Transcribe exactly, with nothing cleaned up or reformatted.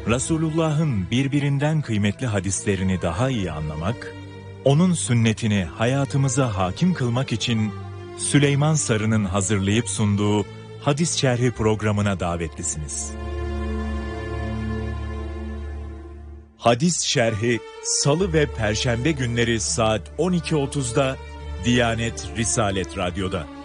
Resulullah'ın birbirinden kıymetli hadislerini daha iyi anlamak, onun sünnetini hayatımıza hakim kılmak için Süleyman Sarı'nın hazırlayıp sunduğu Hadis Şerhi programına davetlisiniz. Hadis Şerhi Salı ve Perşembe günleri saat on iki otuzda Diyanet Risalet Radyo'da.